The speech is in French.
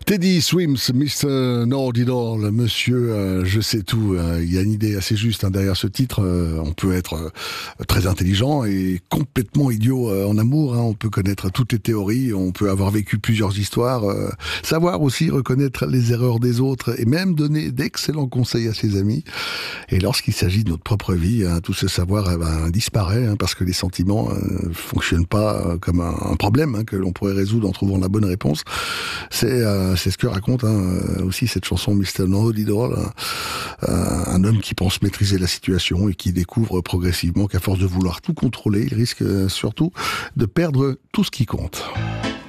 Teddy Swims, Mr. Know-it-all, monsieur je sais tout. Il y a une idée assez juste derrière ce titre. On peut être très intelligent et complètement idiot en amour. On peut connaître toutes les théories, on peut avoir vécu plusieurs histoires, savoir aussi reconnaître les erreurs des autres et même donner d'excellents conseils à ses amis. Et lorsqu'il s'agit de notre propre vie, tout ce savoir disparaît parce que les sentiments fonctionnent pas comme un problème que l'on pourrait résoudre en trouvant la bonne réponse. C'est ce que raconte aussi cette chanson Mr. Know-it-all, un homme qui pense maîtriser la situation et qui découvre progressivement qu'à force de vouloir tout contrôler, il risque surtout de perdre tout ce qui compte.